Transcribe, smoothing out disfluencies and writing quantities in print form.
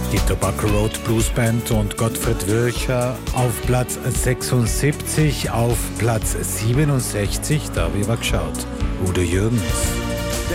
Die Tobacco Road Blues Band und Gottfried Wircher auf Platz 76, auf Platz 67, da habe ich mal geschaut. Udo Jürgens.